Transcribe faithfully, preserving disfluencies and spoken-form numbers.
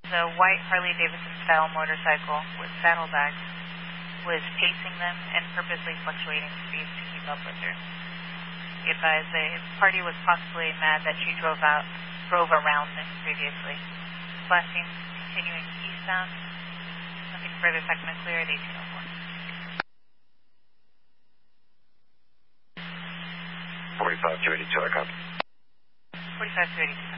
The white Harley-Davidson style motorcycle with saddlebags was pacing them and purposely fluctuating speeds to keep up with her. Be advised, the party was possibly mad that she drove out, drove around them previously. Flashing, continuing eastbound. Nothing further, segment clear at eighteen oh four. forty-five to eighty-two, I copy. forty-five to eighty-two.